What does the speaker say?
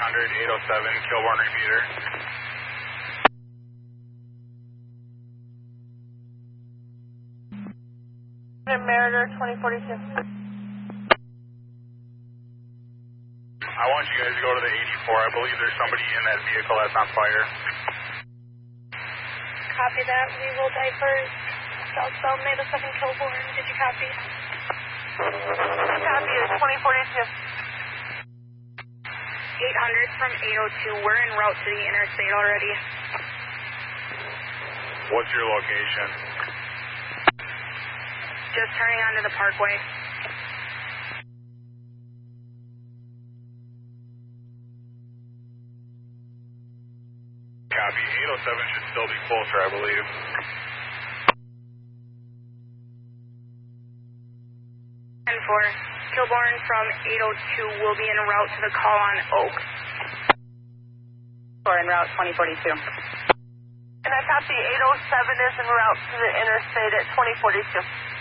807, Kilbourne repeater. Mariner 2042. I want you guys to go to the 84. I believe there's somebody in that vehicle that's on fire. Copy that. We will divert southbound 807 Kilbourne. Did you copy? Copy it. 2042. 800 from 802. We're en route to the interstate already. What's your location? Just turning onto the parkway. Copy. 807 should still be closer, I believe. And for Kilbourne from 802 will be en route to the call on Oak. Or en route 2042. And I copy 807 is en route to the interstate at 2042.